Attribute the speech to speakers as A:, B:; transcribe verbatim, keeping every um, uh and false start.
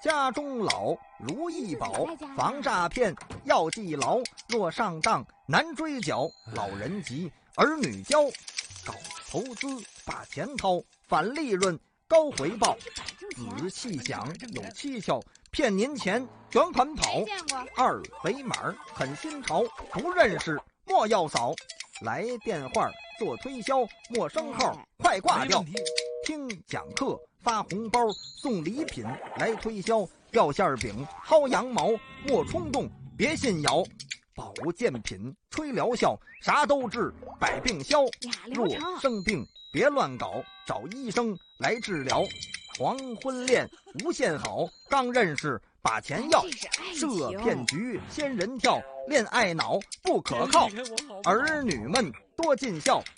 A: 家中老如意宝，防诈骗要记牢。若上当难追缴，老人急儿女教。搞投资把钱掏，返利润高回报。仔细想有蹊跷，骗您钱卷款跑。二维码很新潮，不认识莫要扫。来电话做推销，陌生号快挂掉。听讲课发红包送礼品，来推销掉馅饼薅羊毛。莫冲动别信谣，保健品吹疗效，啥都治百病消。若生病别乱搞，找医生来治疗。黄昏恋无限好，刚认识把钱要。设骗局仙人跳，恋爱脑不可靠。儿女们多尽孝，